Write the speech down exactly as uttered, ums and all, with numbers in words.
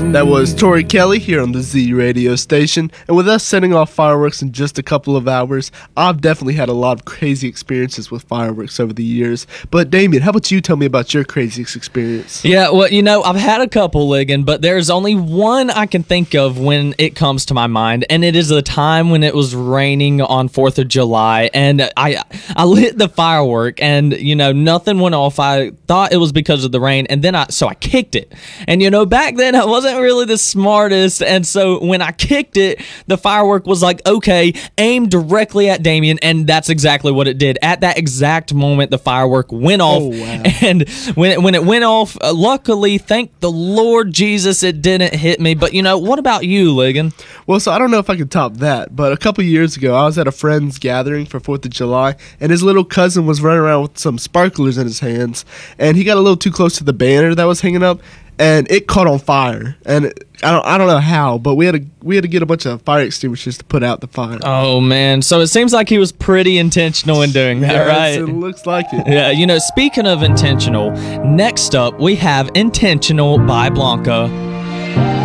That was Tori Kelly here on the Z radio station. And with us setting off fireworks in just a couple of hours, I've definitely had a lot of crazy experiences with fireworks over the years. But Damien, how about you tell me about your craziest experience? Yeah, well, you know, I've had a couple, Ligon, but there's only one I can think of when it comes to my mind, and it is the time when it was raining on fourth of July, and I I lit the firework, and, you know, nothing went off. I thought it was because of the rain, and then I, so I kicked it. And, you know, back then I wasn't really the smartest, and so when I kicked it, the firework was like, okay, aim directly at Damien, and that's exactly what it did. At that exact moment, the firework went off, Oh, wow. and when it, when it went off, uh, luckily, thank the Lord Jesus, it didn't hit me. But, you know, what about you, Ligon? Well, so I don't know if I could top that, but a couple years ago, I was at a friend's gathering for fourth of July, and his little cousin was running around with some sparklers in his hands, and he got a little too close to the banner that was hanging up, and it caught on fire. And I don't, I don't know how, but we had to, we had to get a bunch of fire extinguishers to put out the fire. Oh, man. So it seems like he was pretty intentional in doing that, Yes, right? it looks like it. Yeah, you know, speaking of intentional, next up we have Intentional by Blanca.